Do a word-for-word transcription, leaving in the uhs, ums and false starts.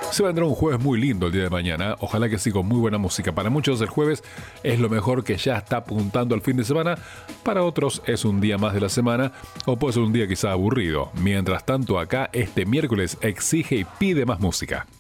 Se vendrá un jueves muy lindo el día de mañana. Ojalá que sí, con muy buena música. Para muchos el jueves es lo mejor, que ya está apuntando al fin de semana. Para otros es un día más de la semana, o puede ser un día quizá aburrido. Mientras tanto, acá este miércoles exige y pide más música.